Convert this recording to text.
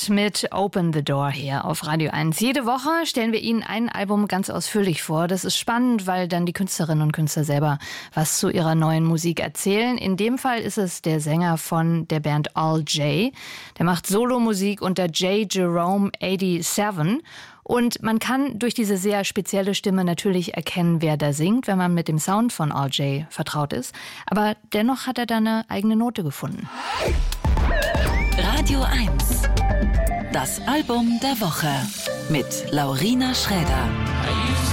Band mit Open the Door hier auf Radio 1. Jede Woche stellen wir Ihnen ein Album ganz ausführlich vor. Das ist spannend, weil dann die Künstlerinnen und Künstler selber was zu ihrer neuen Musik erzählen. In dem Fall ist es der Sänger von der Band All J. Der macht Solomusik unter J. Jerome 87. Und man kann durch diese sehr spezielle Stimme natürlich erkennen, wer da singt, wenn man mit dem Sound von All J vertraut ist. Aber dennoch hat er da eine eigene Note gefunden. Radio 1. Das Album der Woche mit Laurina Schräder.